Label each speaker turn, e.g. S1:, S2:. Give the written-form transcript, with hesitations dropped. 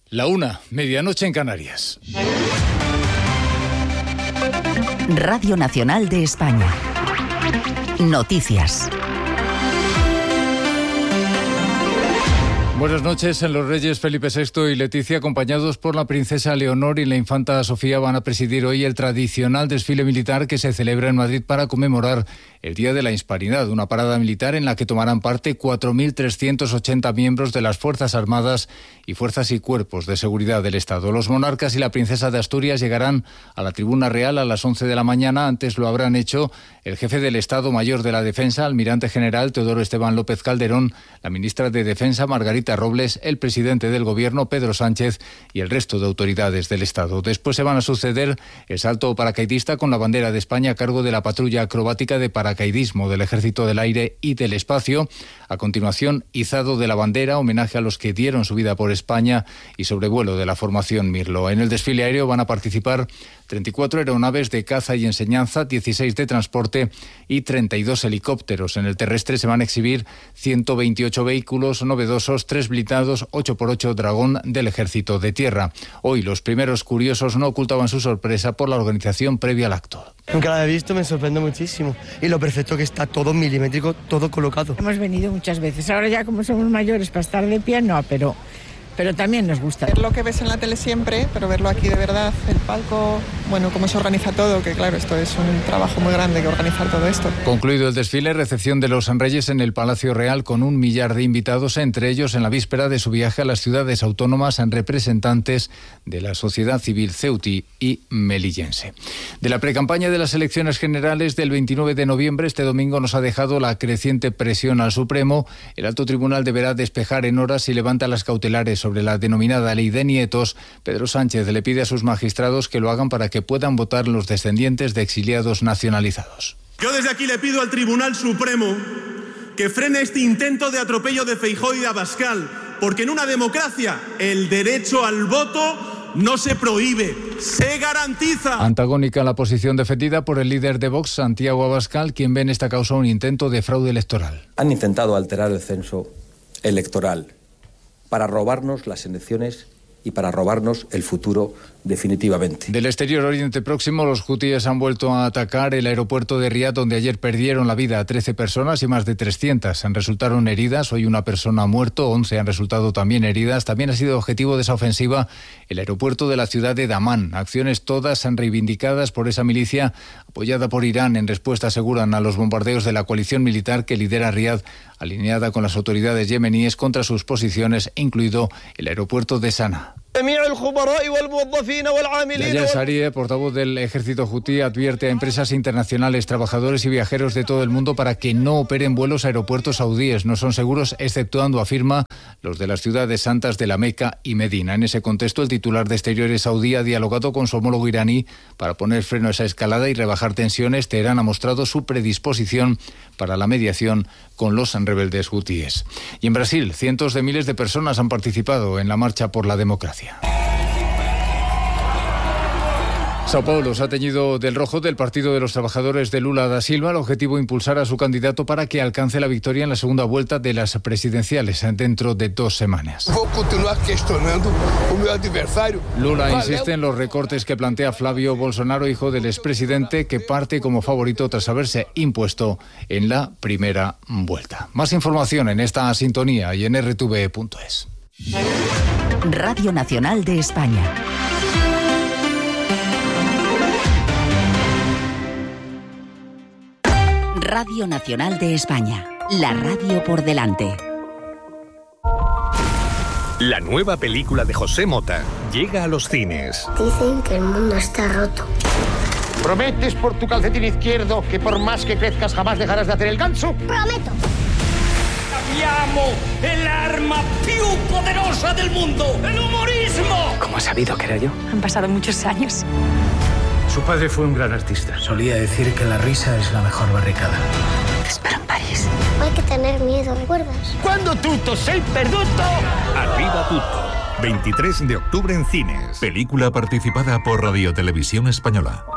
S1: 1:00, medianoche en Canarias.
S2: Radio Nacional de España. Noticias.
S1: Buenas noches. Los reyes Felipe VI y Leticia, acompañados por la princesa Leonor y la infanta Sofía, van a presidir hoy el tradicional desfile militar que se celebra en Madrid para conmemorar el Día de la Hispanidad, una parada militar en la que tomarán parte 4.380 miembros de las Fuerzas Armadas y Fuerzas y Cuerpos de Seguridad del Estado. Los monarcas y la princesa de Asturias llegarán a la tribuna real a las 11 de la mañana. Antes lo habrán hecho el jefe del Estado Mayor de la Defensa, almirante general Teodoro Esteban López Calderón, la ministra de Defensa Margarita Robles, el presidente del Gobierno Pedro Sánchez y el resto de autoridades del Estado. Después se van a suceder el salto paracaidista con la bandera de España a cargo de la patrulla acrobática de paracaidismo del Ejército del Aire y del Espacio. A continuación, izado de la bandera, homenaje a los que dieron su vida por España y sobrevuelo de la formación Mirlo. En el desfile aéreo van a participar 34 aeronaves de caza y enseñanza, 16 de transporte y 32 helicópteros. En el terrestre se van a exhibir 128 vehículos novedosos, 3 blindados 8x8 Dragón del Ejército de Tierra. Hoy los primeros curiosos no ocultaban su sorpresa por la organización previa al acto.
S3: Nunca la he visto, me sorprende muchísimo. Y lo perfecto que está, todo milimétrico, todo colocado.
S4: Hemos venido muchas veces. Ahora ya como somos mayores para estar de pie, no, pero también nos gusta.
S5: Ver lo que ves en la tele siempre, pero verlo aquí de verdad, el palco, bueno, cómo se organiza todo, que claro, esto es un trabajo muy grande que organizar todo esto.
S1: Concluido el desfile, recepción de los reyes en el Palacio Real con 1 millar de invitados, entre ellos en la víspera de su viaje a las ciudades autónomas representantes de la sociedad civil ceutí y melillense. De la precampaña de las elecciones generales del 29 de noviembre, este domingo nos ha dejado la creciente presión al Supremo. El alto tribunal deberá despejar en horas si levanta las cautelares sobre la denominada ley de nietos. Pedro Sánchez le pide a sus magistrados que lo hagan para que puedan votar los descendientes de exiliados nacionalizados.
S6: Yo desde aquí le pido al Tribunal Supremo que frene este intento de atropello de Feijóo y de Abascal, porque en una democracia el derecho al voto no se prohíbe, se garantiza.
S1: Antagónica la posición defendida por el líder de Vox, Santiago Abascal, quien ve en esta causa un intento de fraude electoral.
S7: Han intentado alterar el censo electoral para robarnos las elecciones y para robarnos el futuro definitivamente.
S1: Del exterior Oriente Próximo, los hutíes han vuelto a atacar el aeropuerto de Riad, donde ayer perdieron la vida a 13 personas y más de 300 resultaron heridas. Hoy una persona ha muerto, 11 han resultado también heridas. También ha sido objetivo de esa ofensiva el aeropuerto de la ciudad de Damán. Acciones todas reivindicadas por esa milicia apoyada por Irán. En respuesta aseguran a los bombardeos de la coalición militar que lidera Riad, alineada con las autoridades yemeníes contra sus posiciones, incluido el aeropuerto de Sanaa. Yahya Saree, portavoz del ejército hutí, advierte a empresas internacionales, trabajadores y viajeros de todo el mundo para que no operen vuelos a aeropuertos saudíes. No son seguros, exceptuando, afirma, los de las ciudades santas de la Meca y Medina. En ese contexto, el titular de Exteriores saudí ha dialogado con su homólogo iraní para poner freno a esa escalada y rebajar tensiones. Teherán ha mostrado su predisposición para la mediación con los rebeldes hutíes. Y en Brasil, cientos de miles de personas han participado en la marcha por la democracia. Sao Paulo se ha teñido del rojo del Partido de los Trabajadores de Lula da Silva. El objetivo, impulsar a su candidato para que alcance la victoria en la segunda vuelta de las presidenciales dentro de 2 semanas. Lula insiste en los recortes que plantea Flavio Bolsonaro, hijo del expresidente, que parte como favorito tras haberse impuesto en la primera vuelta. Más información en esta sintonía y en rtv.es.
S2: Radio Nacional de España. Radio Nacional de España, la radio por delante.
S8: La nueva película de José Mota llega a los cines.
S9: Dicen que el mundo está roto.
S10: ¿Prometes por tu calcetín izquierdo que por más que crezcas jamás dejarás de hacer el ganso?
S9: ¡Prometo!
S11: Abbiamo el arma più poderosa del mundo, el humorismo.
S12: ¿Cómo has sabido que era yo?
S13: Han pasado muchos años.
S14: Su padre fue un gran artista.
S15: Solía decir que la risa es la mejor barricada.
S13: Te espero en París.
S9: No hay que tener miedo, ¿recuerdas?
S10: Quando tutto sei perduto.
S8: Arriba tutto. 23 de octubre en cines.
S16: Película participada por Radio Televisión Española.